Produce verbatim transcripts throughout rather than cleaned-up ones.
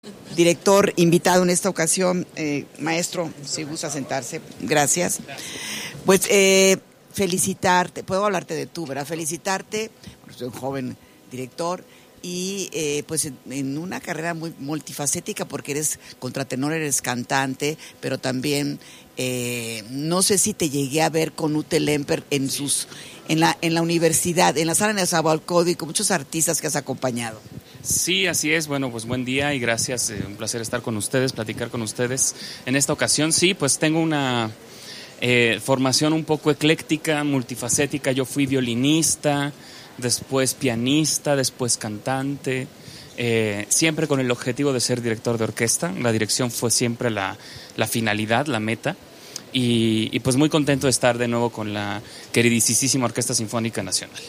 Director invitado en esta ocasión, eh, maestro, si gusta sentarse, gracias. Pues eh, felicitarte, puedo hablarte de tú, ¿verdad? Felicitarte, porque soy un joven director y eh, pues en, en una carrera muy multifacética porque eres contratenor, eres cantante, pero también eh, no sé si te llegué a ver con Ute Lemper en sus en la en la universidad, en la sala de Nezahualcóyotl, con muchos artistas que has acompañado. Sí, así es. Bueno, pues buen día y gracias. Eh, un placer estar con ustedes, platicar con ustedes. En esta ocasión, sí, pues tengo una eh, formación un poco ecléctica, multifacética. Yo fui violinista, después pianista, después cantante, eh, siempre con el objetivo de ser director de orquesta. La dirección fue siempre la, la finalidad, la meta. Y, y pues muy contento de estar de nuevo con la queridísima Orquesta Sinfónica Nacional.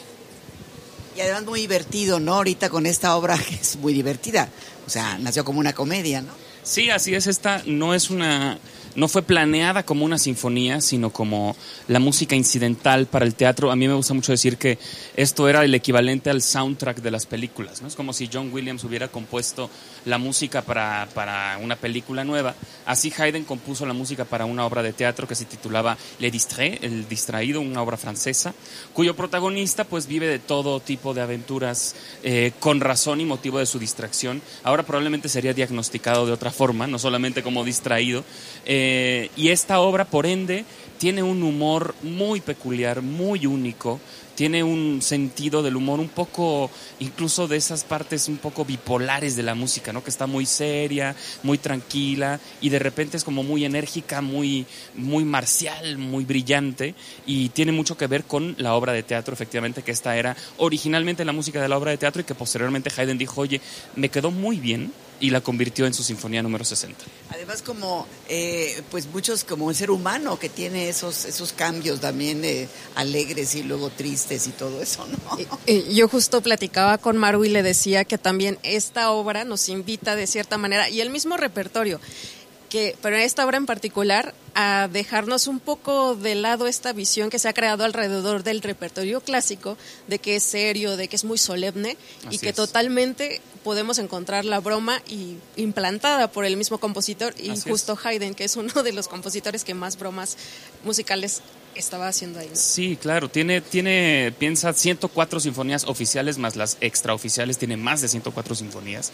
Y además muy divertido, ¿no? Ahorita con esta obra que es muy divertida. O sea, nació como una comedia, ¿no? Sí, así es. Esta no es una, no fue planeada como una sinfonía, sino como la música incidental para el teatro. A mí me gusta mucho decir que esto era el equivalente al soundtrack de las películas, ¿no? Es como si John Williams hubiera compuesto la música para, para una película nueva. Así Haydn compuso la música para una obra de teatro que se titulaba Le Distrait, El Distraído, una obra francesa, cuyo protagonista pues vive de todo tipo de aventuras eh, con razón y motivo de su distracción. Ahora probablemente sería diagnosticado de otra forma, no solamente como distraído. Eh, y esta obra, por ende, tiene un humor muy peculiar, muy único. Tiene un sentido del humor un poco, incluso de esas partes un poco bipolares de la música, ¿no? Que está muy seria, muy tranquila y de repente es como muy enérgica, muy, muy marcial, muy brillante, y tiene mucho que ver con la obra de teatro, efectivamente, que esta era originalmente la música de la obra de teatro y que posteriormente Haydn dijo, oye, me quedó muy bien, y la convirtió en su sinfonía número sesenta. Además, como eh, pues muchos, como el ser humano que tiene esos esos cambios también eh, alegres y luego tristes y todo eso, ¿no? Y, yo justo platicaba con Maru y le decía que también esta obra nos invita de cierta manera, y el mismo repertorio, que, pero esta obra en particular, a dejarnos un poco de lado esta visión que se ha creado alrededor del repertorio clásico, de que es serio, de que es muy solemne, Así y que es. Totalmente podemos encontrar la broma y implantada por el mismo compositor, y Así justo es. Haydn, que es uno de los compositores que más bromas musicales estaba haciendo ahí. Sí, claro, tiene, tiene, piensa, ciento cuatro sinfonías oficiales más las extraoficiales, tiene más de ciento cuatro sinfonías,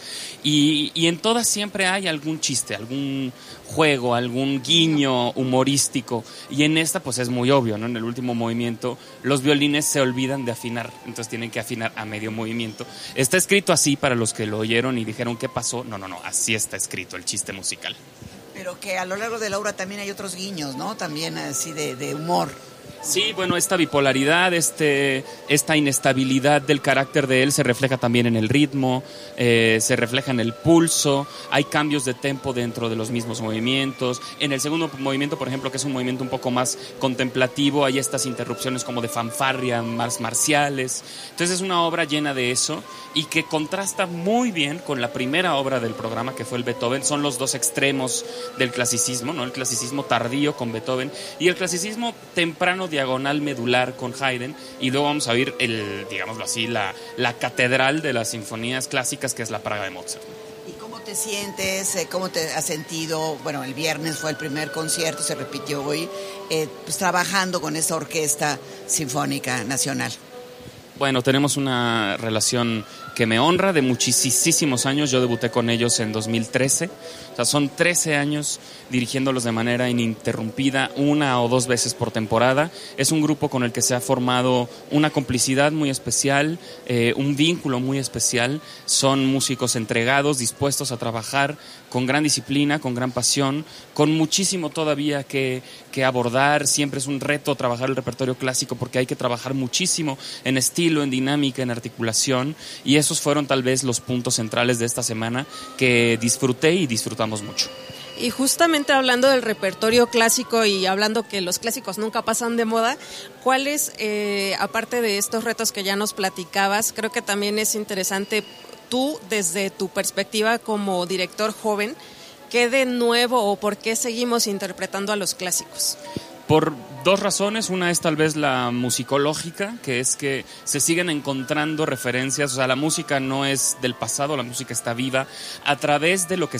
y, y en todas siempre hay algún chiste, algún juego, algún guiño humorístico, y en esta pues es muy obvio, ¿no? En el último movimiento los violines se olvidan de afinar, entonces tienen que afinar a medio movimiento. Está escrito así para los que lo oyeron y dijeron ¿qué pasó? No, no, no, así está escrito el chiste musical. Pero que a lo largo de la obra también hay otros guiños, ¿no? También así de, de humor. Sí, bueno, esta bipolaridad, este, esta inestabilidad del carácter de él se refleja también en el ritmo, eh, se refleja en el pulso, hay cambios de tempo dentro de los mismos movimientos. En el segundo movimiento, por ejemplo, que es un movimiento un poco más contemplativo, hay estas interrupciones como de fanfarria, más marciales. Entonces es una obra llena de eso y que contrasta muy bien con la primera obra del programa, que fue el Beethoven. Son los dos extremos del clasicismo, ¿no? El clasicismo tardío con Beethoven y el clasicismo temprano diagonal medular con Haydn, y luego vamos a ver el, digámoslo así, la, la catedral de las sinfonías clásicas, que es la Praga de Mozart. ¿Y cómo te sientes? ¿Cómo te has sentido? Bueno, el viernes fue el primer concierto, se repitió hoy, eh, pues trabajando con esta Orquesta Sinfónica Nacional. Bueno, tenemos una relación que me honra de muchísimos años. Yo debuté con ellos en dos mil trece. O sea, son trece años dirigiéndolos de manera ininterrumpida, una o dos veces por temporada. Es un grupo con el que se ha formado una complicidad muy especial, eh, un vínculo muy especial. Son músicos entregados, dispuestos a trabajar con gran disciplina, con gran pasión, con muchísimo todavía que, que abordar. Siempre es un reto trabajar el repertorio clásico porque hay que trabajar muchísimo en estilo, en dinámica, en articulación, y esos fueron tal vez los puntos centrales de esta semana que disfruté y disfrutamos mucho. Y justamente hablando del repertorio clásico y hablando que los clásicos nunca pasan de moda, ¿cuáles, eh, aparte de estos retos que ya nos platicabas, creo que también es interesante tú, desde tu perspectiva como director joven, qué de nuevo o por qué seguimos interpretando a los clásicos? Por dos razones. Una es tal vez la musicológica, que es que se siguen encontrando referencias. O sea, la música no es del pasado, la música está viva a través de lo que